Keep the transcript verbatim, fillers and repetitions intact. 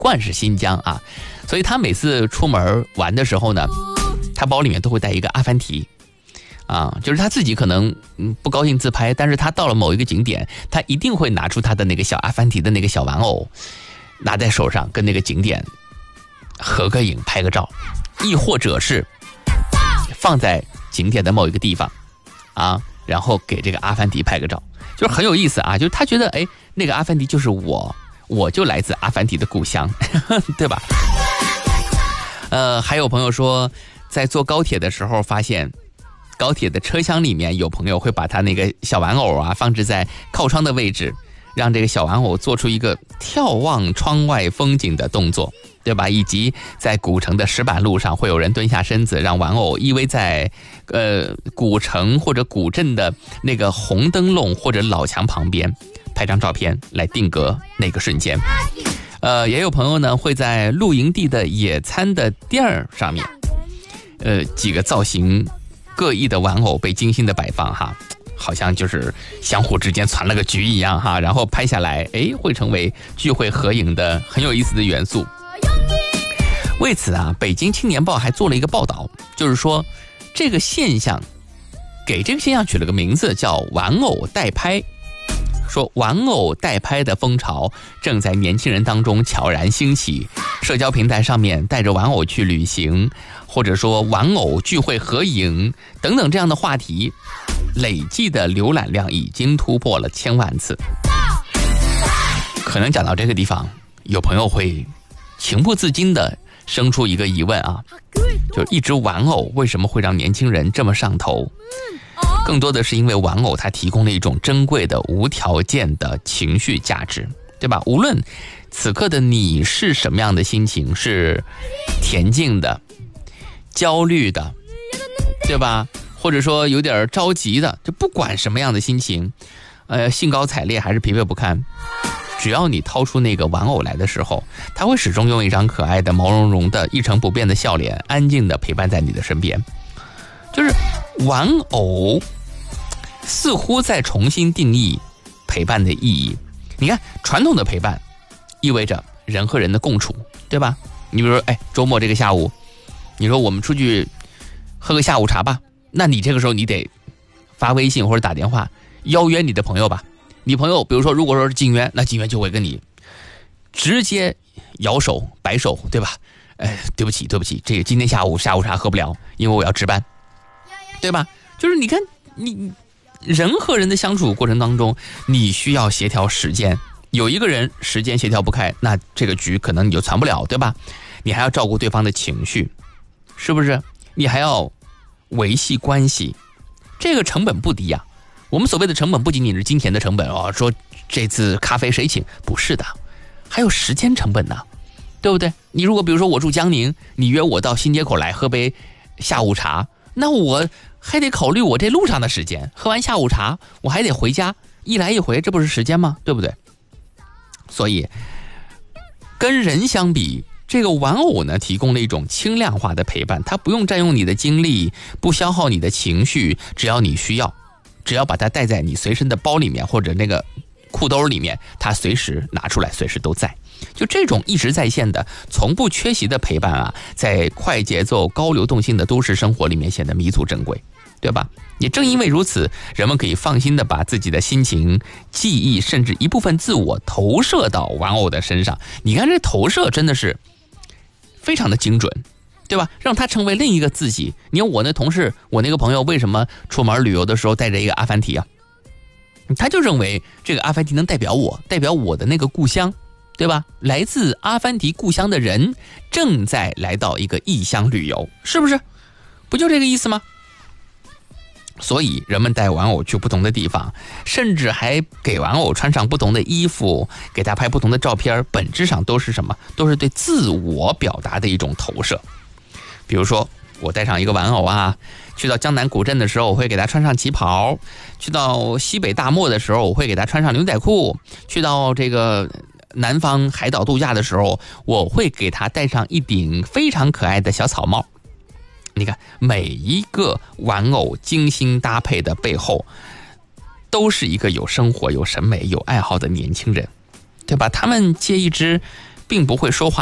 贯是新疆啊，所以他每次出门玩的时候呢，他包里面都会带一个阿凡提啊，就是他自己可能嗯不高兴自拍，但是他到了某一个景点，他一定会拿出他的那个小阿凡提的那个小玩偶，拿在手上跟那个景点合个影拍个照，亦或者是放在景点的某一个地方啊，然后给这个阿凡提拍个照，就是很有意思啊，就是他觉得哎，那个阿凡提就是我，我就来自阿凡提的故乡，对吧？呃，还有朋友说，在坐高铁的时候发现，高铁的车厢里面有朋友会把他那个小玩偶啊放置在靠窗的位置，让这个小玩偶做出一个眺望窗外风景的动作，对吧？以及在古城的石板路上，会有人蹲下身子，让玩偶依偎在呃古城或者古镇的那个红灯笼或者老墙旁边，拍张照片来定格那个瞬间。呃，也有朋友呢会在露营地的野餐的垫儿上面，呃，几个造型各异的玩偶被精心的摆放哈，好像就是相互之间攒了个局一样哈，然后拍下来，哎，会成为聚会合影的很有意思的元素。为此啊，北京青年报还做了一个报道，就是说这个现象，给这个现象取了个名字叫玩偶代拍。说玩偶代拍的风潮正在年轻人当中悄然兴起，社交平台上面带着玩偶去旅行，或者说玩偶聚会合影等等这样的话题，累计的浏览量已经突破了千万次。可能讲到这个地方，有朋友会情不自禁的生出一个疑问啊，就是一只玩偶为什么会让年轻人这么上头？更多的是因为玩偶它提供了一种珍贵的无条件的情绪价值，对吧？无论此刻的你是什么样的心情，是恬静的、焦虑的，对吧？或者说有点着急的，就不管什么样的心情，呃，兴高采烈还是疲惫不堪，只要你掏出那个玩偶来的时候，他会始终用一张可爱的毛茸茸的一成不变的笑脸，安静的陪伴在你的身边。就是玩偶似乎在重新定义陪伴的意义。你看，传统的陪伴意味着人和人的共处，对吧？你比如说，哎，周末这个下午，你说我们出去喝个下午茶吧，那你这个时候你得发微信或者打电话邀约你的朋友吧。你朋友比如说如果说是静渊，那静渊就会跟你直接摇手摆手，对吧？哎，对不起对不起，这个今天下午下午茶喝不了，因为我要值班，对吧？就是你看，你人和人的相处过程当中，你需要协调时间，有一个人时间协调不开，那这个局可能你就传不了，对吧？你还要照顾对方的情绪，是不是？你还要维系关系，这个成本不低呀。我们所谓的成本不仅仅是金钱的成本哦，说这次咖啡谁请，不是的，还有时间成本呢，对不对？你如果比如说我住江宁，你约我到新街口来喝杯下午茶，那我还得考虑我这路上的时间，喝完下午茶我还得回家，一来一回，这不是时间吗？对不对？所以跟人相比，这个玩偶呢提供了一种轻量化的陪伴，它不用占用你的精力，不消耗你的情绪，只要你需要，只要把它带在你随身的包里面或者那个裤兜里面，它随时拿出来，随时都在。就这种一直在线的从不缺席的陪伴啊，在快节奏高流动性的都市生活里面显得弥足珍贵，对吧？也正因为如此，人们可以放心的把自己的心情、记忆甚至一部分自我投射到玩偶的身上。你看这投射真的是非常的精准，对吧？让它成为另一个自己。你看我那同事，我那个朋友为什么出门旅游的时候带着一个阿凡提啊？他就认为这个阿凡提能代表我，代表我的那个故乡，对吧？来自阿凡提故乡的人正在来到一个异乡旅游，是不是？不就这个意思吗？所以人们带玩偶去不同的地方，甚至还给玩偶穿上不同的衣服，给他拍不同的照片，本质上都是什么？都是对自我表达的一种投射。比如说我带上一个玩偶啊，去到江南古镇的时候，我会给他穿上旗袍；去到西北大漠的时候，我会给他穿上牛仔裤；去到这个南方海岛度假的时候，我会给他戴上一顶非常可爱的小草帽。你看，每一个玩偶精心搭配的背后，都是一个有生活、有审美、有爱好的年轻人，对吧？他们借一只并不会说话